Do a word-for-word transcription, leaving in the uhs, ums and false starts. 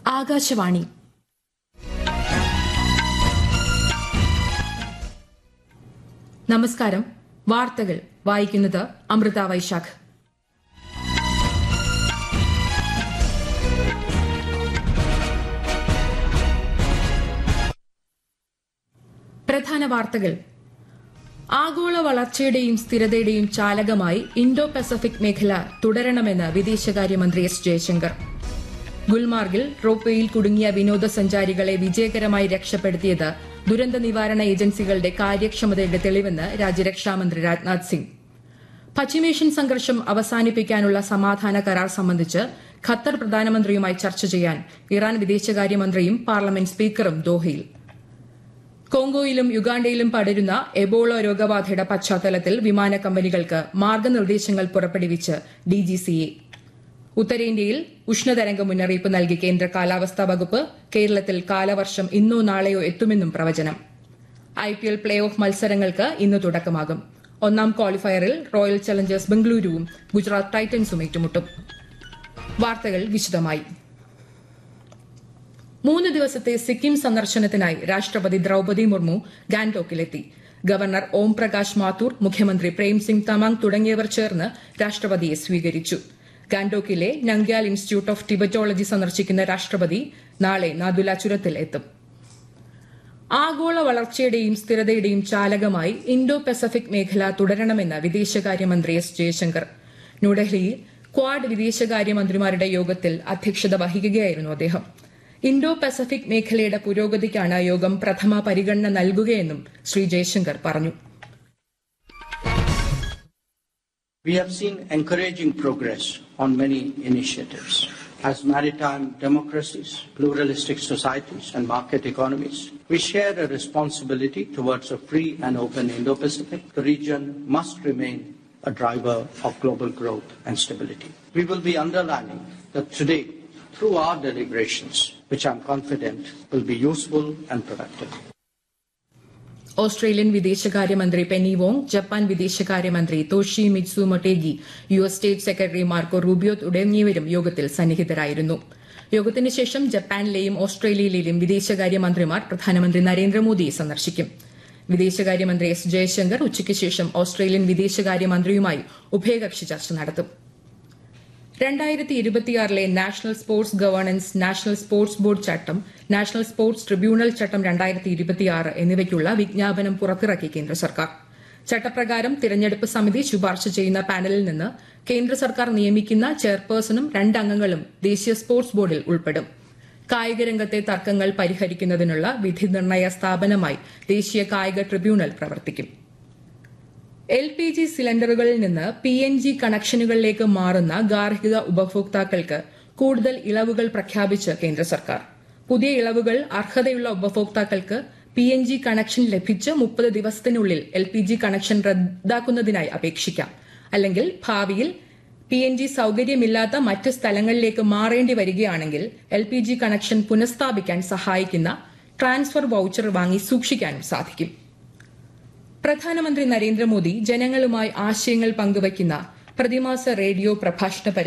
ആകാശവാണി. നമസ്കാരം. വാർത്തകൾ വായിക്കുന്നത് അമൃത വൈശാഖ്. പ്രധാന വാർത്തകൾ. ആഗോള വളർച്ചയുടെയും സ്ഥിരതയുടെയും ചാലകമായി ഇൻഡോ പസഫിക് മേഖല തുടരണമെന്ന് വിദേശകാര്യമന്ത്രി എസ് ജയശങ്കർ. ഗുൽമാർഗിൽ റോപ്വേയിൽ കുടുങ്ങിയ വിനോദസഞ്ചാരികളെ വിജയകരമായി രക്ഷപ്പെടുത്തിയത് ദുരന്ത നിവാരണ ഏജൻസികളുടെ കാര്യക്ഷമതയുടെ തെളിവെന്ന് രാജ്യരക്ഷാമന്ത്രി രാജ്നാഥ് സിംഗ്. പശ്ചിമേഷ്യൻ സംഘർഷം അവസാനിപ്പിക്കാനുള്ള സമാധാന കരാർ സംബന്ധിച്ച് ഖത്തർ പ്രധാനമന്ത്രിയുമായി ചർച്ച ചെയ്യാൻ ഇറാൻ വിദേശകാര്യമന്ത്രിയും പാർലമെന്റ് സ്പീക്കറും ദോഹയിൽ. കോങ്കോയിലും യുഗാണ്ടയിലും പടരുന്ന എബോള രോഗബാധയുടെ പശ്ചാത്തലത്തിൽ വിമാന കമ്പനികൾക്ക് മാർഗനിർദ്ദേശങ്ങൾ പുറപ്പെടുവിച്ച് ഡിജിസിഎ. ഉത്തരേന്ത്യയിൽ ഉഷ്ണതരംഗ മുന്നറിയിപ്പ് നൽകി കേന്ദ്ര കാലാവസ്ഥാ വകുപ്പ്. കേരളത്തിൽ കാലവർഷം ഇന്നോ നാളെയോ എത്തുമെന്നും പ്രവചനം. ഐപിഎൽ പ്ലേ ഓഫ് മത്സരങ്ങൾക്ക് ഇന്ന് തുടക്കമാകും. ഒന്നാം ക്വാളിഫയറിൽ റോയൽ ചലഞ്ചേഴ്സ് ബംഗളൂരുവും ഗുജറാത്ത് ടൈറ്റൻസും ഏറ്റുമുട്ടും. വാർത്തകൾ വിശദമായി. മൂന്ന് ദിവസത്തെ സിക്കിം സന്ദർശനത്തിനായി രാഷ്ട്രപതി ദ്രൌപദി മുർമു ഗാംഗ്ടോക്കിലെത്തി. ഗവർണർ ഓം പ്രകാശ് മാത്തൂർ, മുഖ്യമന്ത്രി പ്രേംസിംഗ് തമാങ് തുടങ്ങിയവർ ചേർന്ന് രാഷ്ട്രപതിയെ സ്വീകരിച്ചു. ഗാംഗ്ടോക്കിലെ നംഗ്യാൽ ഇൻസ്റ്റിറ്റ്യൂട്ട് ഓഫ് ടിബറ്റോളജി സന്ദർശിക്കുന്ന രാഷ്ട്രപതി നാളെ നാഥുല ചുരത്തിൽ എത്തും. ആഗോള വളർച്ചയുടെയും സ്ഥിരതയുടെയും ചാലകമായി ഇൻഡോ പസഫിക് മേഖല തുടരണമെന്ന് വിദേശകാര്യമന്ത്രി എസ് ജയശങ്കർ. ന്യൂഡൽഹിയിൽ ക്വാഡ് വിദേശകാര്യമന്ത്രിമാരുടെ യോഗത്തിൽ അധ്യക്ഷത വഹിക്കുകയായിരുന്നു അദ്ദേഹം. ഇൻഡോ പസഫിക് മേഖലയുടെ പുരോഗതിക്കാണ് യോഗം പ്രഥമ പരിഗണന നൽകുകയെന്നും ശ്രീ ജയശങ്കർ പറഞ്ഞു. We have seen encouraging progress on many initiatives. As maritime democracies, pluralistic societies and market economies, we share a responsibility towards a free and open Indo-Pacific. The region must remain a driver of global growth and stability. We will be underlining that today, through our deliberations, which I am confident will be useful and productive. Australian വിദേശകാര്യമന്ത്രി Penny Wong, Japan വിദേശകാര്യമന്ത്രി തോഷി മിറ്റ്സു Motegi, U S state secretary Marco Rubio തുടങ്ങിയവരും യോഗത്തിൽ സന്നിഹിതരായിരുന്നു. യോഗത്തിന് ശേഷം ജപ്പാനിലെയും ഓസ്ട്രേലിയയിലെയും വിദേശകാര്യമന്ത്രിമാർ പ്രധാനമന്ത്രി നരേന്ദ്രമോദിയെ സന്ദർശിക്കും. വിദേശകാര്യമന്ത്രി എസ് ജയശങ്കർ ഉച്ചയ്ക്ക് ശേഷം ഓസ്ട്രേലിയൻ വിദേശകാര്യമന്ത്രിയുമായി ഉഭയകക്ഷി ചർച്ച നടത്തും. രണ്ടായിരത്തി ഇരുപത്തിയാറിലെ national sports governance, national sports board ചട്ടം, നാഷണൽ സ്പോർട്സ് ട്രിബ്യൂണൽ ചട്ടം രണ്ടായിരത്തി ഇരുപത്തിയാറ് എന്നിവയ്ക്കുള്ള വിജ്ഞാപനം പുറത്തിറക്കി കേന്ദ്ര സർക്കാർ. ചട്ടപ്രകാരം തിരഞ്ഞെടുപ്പ് സമിതി ശുപാർശ ചെയ്യുന്ന പാനലിൽ നിന്ന് കേന്ദ്ര സർക്കാർ നിയമിക്കുന്ന ചെയർപേഴ്സണും രണ്ടംഗങ്ങളും ദേശീയ സ്പോർട്സ് ബോർഡിൽ ഉൾപ്പെടും. കായിക രംഗത്തെ തർക്കങ്ങൾ പരിഹരിക്കുന്നതിനുള്ള വിധി നിർണയ സ്ഥാപനമായി ദേശീയ കായിക ട്രിബ്യൂണൽ പ്രവർത്തിക്കും. എൽ പി ജി സിലിണ്ടറുകളിൽ നിന്ന് പി എൻ ജി കണക്ഷനുകളിലേക്ക് മാറുന്ന ഗാർഹിക ഉപഭോക്താക്കൾക്ക് കൂടുതൽ ഇളവുകൾ പ്രഖ്യാപിച്ച് കേന്ദ്ര സർക്കാർ. പുതിയ ഇളവുകൾ അർഹതയുള്ള ഉപഭോക്താക്കൾക്ക് പി എൻ ജി കണക്ഷൻ ലഭിച്ച് മുപ്പത് ദിവസത്തിനുള്ളിൽ എൽ പി ജി കണക്ഷൻ റദ്ദാക്കുന്നതിനായി അപേക്ഷിക്കാം. അല്ലെങ്കിൽ ഭാവിയിൽ പി എൻ ജി സൌകര്യമില്ലാത്ത മറ്റ് സ്ഥലങ്ങളിലേക്ക് മാറേണ്ടി വരികയാണെങ്കിൽ എൽ പി ജി കണക്ഷൻ പുനഃസ്ഥാപിക്കാൻ സഹായിക്കുന്ന ട്രാൻസ്ഫർ വൌച്ചർ വാങ്ങി സൂക്ഷിക്കാനും സാധിക്കും. പ്രധാനമന്ത്രി നരേന്ദ്രമോദി ജനങ്ങളുമായി ആശയങ്ങൾ പങ്കുവയ്ക്കുന്ന പ്രതിമാസ റേഡിയോ പ്രഭാഷണ